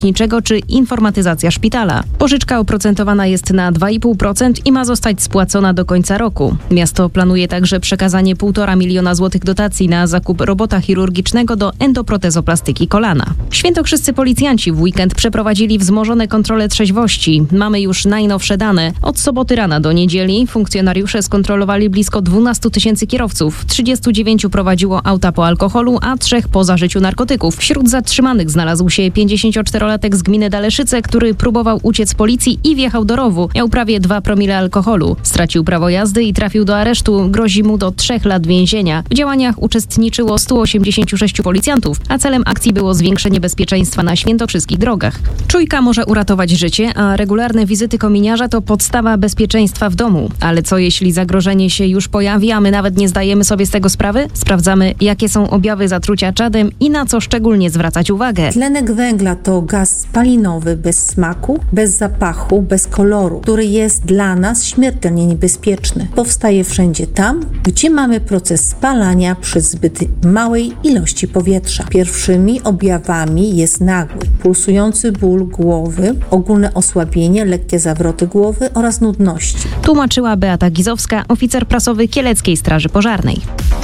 leczniczego czy informatyzacja szpitala. Pożyczka oprocentowana jest na 2,5% i ma zostać spłacona do końca roku. Miasto planuje także przekazanie 1,5 miliona złotych dotacji na zakup robota chirurgicznego do endoprotezoplastyki kolana. Świętokrzyscy policjanci w weekend przeprowadzili wzmożone kontrole trzeźwości. Mamy już najnowsze dane. Od soboty rana do niedzieli funkcjonariusze skontrolowali blisko 12 000 kierowców. 39 prowadziło auta po alkoholu, a 3 po zażyciu narkotyków. Wśród zatrzymanych znalazł się 54-latek z gminy Daleszyce, który próbował uciec z policji i wjechał do rowu. Miał prawie 2 promile alkoholu. Stracił prawo jazdy i trafił do aresztu. Grozi mu do 3 lat więzienia. W działaniach uczestniczyło 186 policjantów, a celem akcji było zwiększenie bezpieczeństwa na świętokrzyskich drogach. Czujka może uratować życie, a regularne wizyty kominiarza to podstawa bezpieczeństwa w domu. Ale co jeśli zagrożenie się już pojawi, a my nawet nie zdajemy sobie z tego sprawy? Sprawdzamy, jakie są objawy zatrucia czadem i na co szczególnie zwracać uwagę. Tlenek węgla to gaz spalinowy bez smaku, bez zapachu, bez koloru, który jest dla nas śmiertelnie niebezpieczny. Powstaje wszędzie tam, gdzie mamy proces spalania przy zbyt małej ilości powietrza. Pierwszymi objawami jest nagły, pulsujący ból głowy, ogólne osłabienie, lekkie zawroty głowy oraz nudności. Tłumaczyła Beata Gizowska, oficer prasowy Kieleckiej Straży Pożarnej.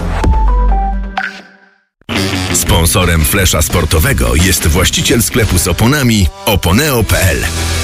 Sponsorem Flesza Sportowego jest właściciel sklepu z oponami Oponeo.pl.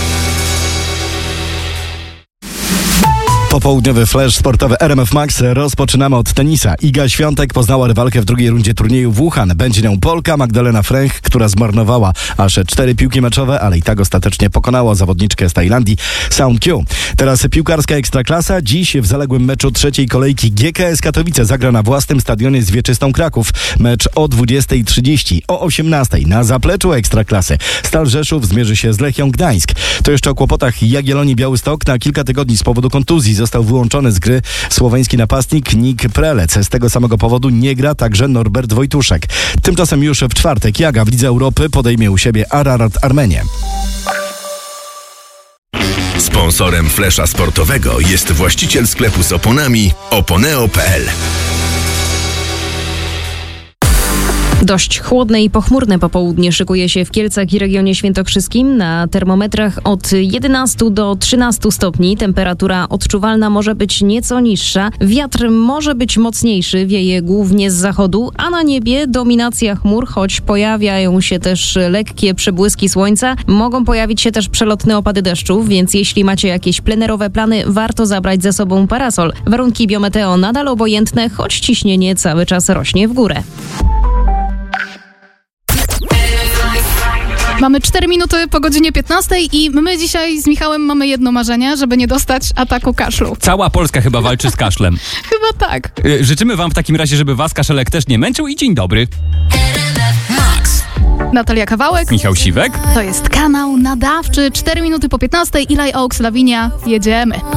Popołudniowy flash sportowy RMF Max rozpoczynamy od tenisa. Iga Świątek poznała rywalkę w drugiej rundzie turnieju w Wuhan. Będzie nią Polka Magdalena Fręch, która zmarnowała aż 4 piłki meczowe, ale i tak ostatecznie pokonała zawodniczkę z Tajlandii Song Kyu. Teraz piłkarska ekstraklasa. Dziś w zaległym meczu trzeciej kolejki GKS Katowice zagra na własnym stadionie z Wieczystą Kraków. Mecz o 20:30. O 18:00 na zapleczu ekstraklasy Stal Rzeszów zmierzy się z Lechią Gdańsk. To jeszcze o kłopotach Jagiellonii Białystok. Na kilka tygodni z powodu kontuzji został wyłączony z gry słoweński napastnik Nik Prelec. Z tego samego powodu nie gra także Norbert Wojtuszek. Tymczasem już w czwartek Jaga w Lidze Europy podejmie u siebie Ararat Armenię. Sponsorem Flesza Sportowego jest właściciel sklepu z oponami Oponeo.pl. Dość chłodne i pochmurne popołudnie szykuje się w Kielcach i regionie świętokrzyskim. Na termometrach od 11 do 13 stopni. Temperatura odczuwalna może być nieco niższa. Wiatr może być mocniejszy, wieje głównie z zachodu, a na niebie dominacja chmur, choć pojawiają się też lekkie przebłyski słońca. Mogą pojawić się też przelotne opady deszczu, więc jeśli macie jakieś plenerowe plany, warto zabrać ze sobą parasol. Warunki biometeo nadal obojętne, choć ciśnienie cały czas rośnie w górę. Mamy 4 minuty po godzinie 15 i my dzisiaj z Michałem mamy jedno marzenie, żeby nie dostać ataku kaszlu. Cała Polska chyba walczy z kaszlem. Chyba tak. Życzymy wam w takim razie, żeby was kaszelek też nie męczył i dzień dobry. Natalia Kawałek. Michał Siwek. To jest kanał nadawczy. 4 minuty po 15. Eli Oaks, Lavinia. Jedziemy.